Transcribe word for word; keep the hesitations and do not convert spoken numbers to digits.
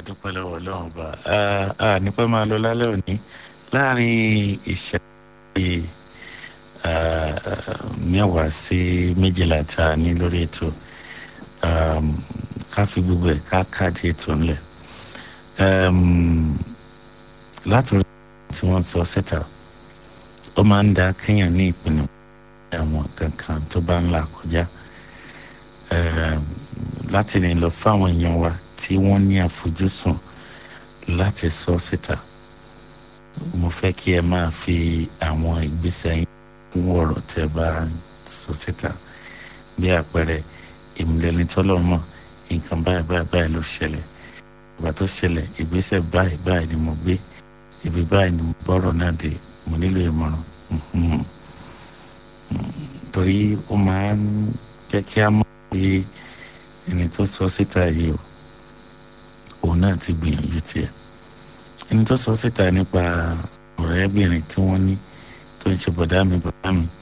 dúpẹ́ lọ́wọ́ ọlọ́run bá a nípẹ́ máa lọ lálẹ́ òní láàrin ìṣẹ́yìn mẹ́wàá sí méjìlá tá a ní lórí ètò ká fi gbogbo ẹ̀ ká káàdì ètò ńlẹ̀ látòrí tí wọ́n sọ síta ó máa ń da kéèyàn ní ìpinnu àwọn kankan tó bá ń là kọjá láti ní lọ fáwọn èèyàn wa tí wọ́n ní àfojúsùn láti sọ síta mo fẹ́ kí ẹ máa fi àwọn ìgbésẹ̀ yín wọ ọ̀rọ̀ tẹ́ bá sọ síta bí àpẹẹrẹ ìmùlẹ́ni tọ́lọ́mọ nǹkan báyìí báyìí báyìí ló ṣẹlẹ̀ ìgbà tó ṣẹlẹ̀ ìgbésẹ̀ báyìí báyìí ni mo gbé ibi báyìí ni mo bọ́rọ̀ náà dé mo nílò ìmọ̀ràn torí ó máa ń jẹ́ kí a mọ̀ pé ẹni tó sọ síta yìí o òun náà ti gbìyànjú tiẹ̀ ẹni tó sọ síta nípa ọ̀rẹ́bìnrin tí wọ́n ní tó ń ṣe bọ̀dá mi bọ̀dá mi